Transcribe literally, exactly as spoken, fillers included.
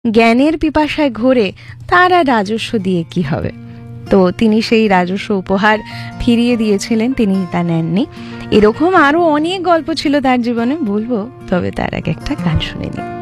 জ্ঞানের পিপাসায় ঘোরে, তার আর রাজস্ব দিয়ে কি হবে। তো তিনি সেই রাজস্ব উপহার ফিরিয়ে দিয়েছিলেন, তিনি তা নেননি। এরকম আরো অনেক গল্প ছিল তার জীবনে, বলবো, তবে তার আগে একটা গান শুনে নিই।